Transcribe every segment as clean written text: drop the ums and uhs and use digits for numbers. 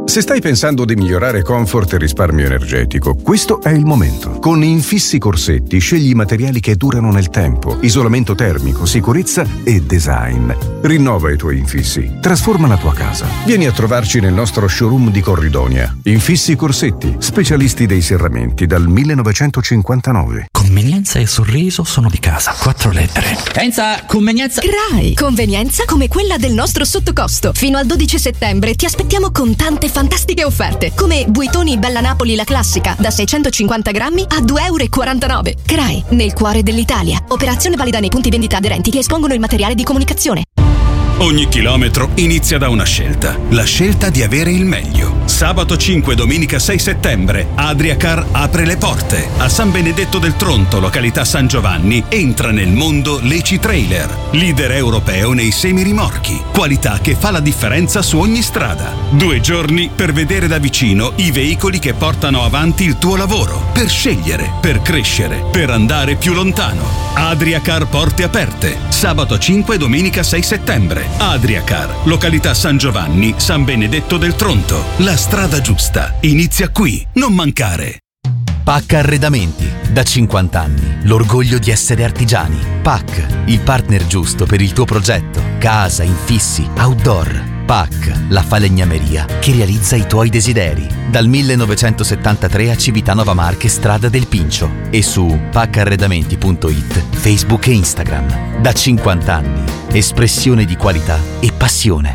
Se stai pensando di migliorare comfort e risparmio energetico, questo è il momento. Con Infissi Corsetti scegli materiali che durano nel tempo, isolamento termico, sicurezza e design. Rinnova i tuoi infissi, trasforma la tua casa. Vieni a trovarci nel nostro showroom di Corridonia. Infissi Corsetti, specialisti dei serramenti dal 1959. Convenienza e sorriso sono di casa. 4 lettere. Enza, convenienza. CRAI. Convenienza come quella del nostro sottocosto. Fino al 12 settembre ti aspettiamo con tante fantastiche offerte, come Buitoni Bella Napoli la classica da 650 grammi a €2,49. CRAI, nel cuore dell'Italia. Operazione valida nei punti vendita aderenti che espongono il materiale di comunicazione. Ogni chilometro inizia da una scelta, la scelta di avere il meglio. Sabato 5 e domenica 6 settembre, Adriacar apre le porte. A San Benedetto del Tronto, località San Giovanni, entra nel mondo l'Eci Trailer, leader europeo nei semirimorchi. Qualità che fa la differenza su ogni strada. 2 giorni per vedere da vicino i veicoli che portano avanti il tuo lavoro, per scegliere, per crescere, per andare più lontano. Adriacar porte aperte. Sabato 5 e domenica 6 settembre. Adriacar, località San Giovanni, San Benedetto del Tronto. La strada giusta inizia qui, non mancare. PAC Arredamenti, da 50 anni, l'orgoglio di essere artigiani. PAC, il partner giusto per il tuo progetto, casa, infissi, outdoor. PAC, la falegnameria che realizza i tuoi desideri. Dal 1973 a Civitanova Marche, strada del Pincio, e su pacarredamenti.it, Facebook e Instagram. Da 50 anni, espressione di qualità e passione.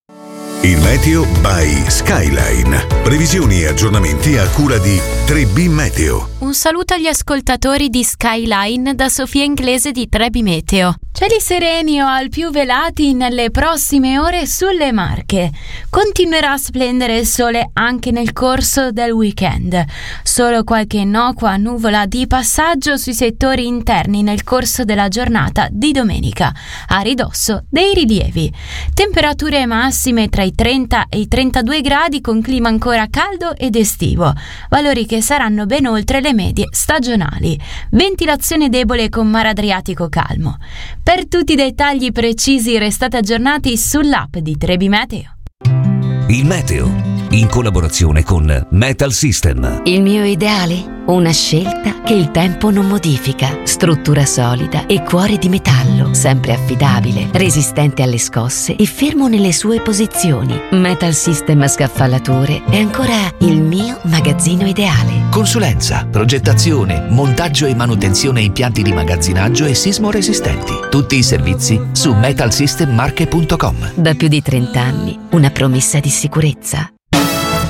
Il meteo by Skyline. Previsioni e aggiornamenti a cura di 3B Meteo. Un saluto agli ascoltatori di Skyline da Sofia Inglese di Trebi Meteo. Cieli sereni o al più velati nelle prossime ore sulle Marche. Continuerà a splendere il sole anche nel corso del weekend. Solo qualche innocua nuvola di passaggio sui settori interni nel corso della giornata di domenica, a ridosso dei rilievi. Temperature massime tra i 30 e i 32 gradi con clima ancora caldo ed estivo, valori che saranno ben oltre le medie stagionali. Ventilazione debole con mare Adriatico calmo. Per tutti i dettagli precisi restate aggiornati sull'app di Trebi Meteo. Il meteo, in collaborazione con Metal System. Il mio ideale? Una scelta che il tempo non modifica. Struttura solida e cuore di metallo, sempre affidabile, resistente alle scosse e fermo nelle sue posizioni. Metal System Scaffalature è ancora il mio magazzino ideale. Consulenza, progettazione, montaggio e manutenzione impianti di magazzinaggio e sismo resistenti. Tutti i servizi su metalsystemmarche.com. Da più di 30 anni, una promessa di sicurezza.